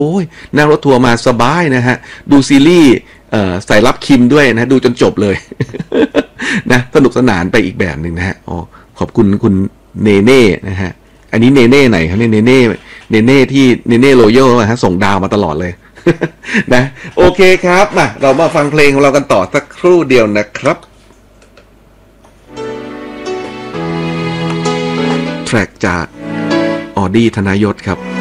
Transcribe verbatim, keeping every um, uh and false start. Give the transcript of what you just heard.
โอ้ยนั่งรถทัวร์มาสบายนะฮะดูซีรีส์ใส่รับคิมด้วยนะดูจนจบเลย นะสนุกสนานไปอีกแบบหนึ่งนะฮะอ๋อขอบคุณคุณเนเน่นะฮะอันนี้เนเน่ไหนครับเนเน่เนเน่ที่เนเน่โรโย่ฮะส่งดาวมาตลอดเลย นะโอเคครับมาเรามาฟังเพลงของเรากันต่อสักครู่เดียวนะครับแทร็กจากออดี้ธนยศครับ